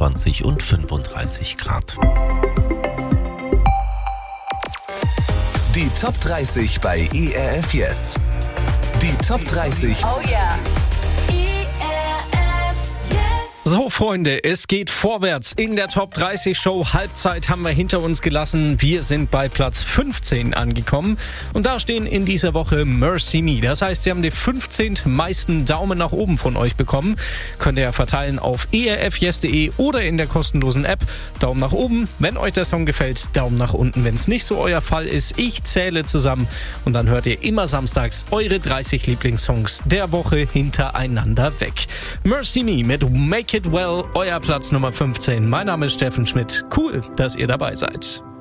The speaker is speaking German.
24 und 35 Grad. Die Top 30 bei ERF Yes. Die Top 30. Oh yeah. So Freunde, es geht vorwärts in der Top 30 Show. Halbzeit haben wir hinter uns gelassen. Wir sind bei Platz 15 angekommen. Und da stehen in dieser Woche Mercy Me. Das heißt, sie haben die 15 meisten Daumen nach oben von euch bekommen. Könnt ihr ja verteilen auf erfyes.de oder in der kostenlosen App. Daumen nach oben, wenn euch der Song gefällt. Daumen nach unten, wenn es nicht so euer Fall ist. Ich zähle zusammen und dann hört ihr immer samstags eure 30 Lieblingssongs der Woche hintereinander weg. Mercy Me mit Make It Well, euer Platz Nummer 15. Mein Name ist Steffen Schmidt. Cool, dass ihr dabei seid.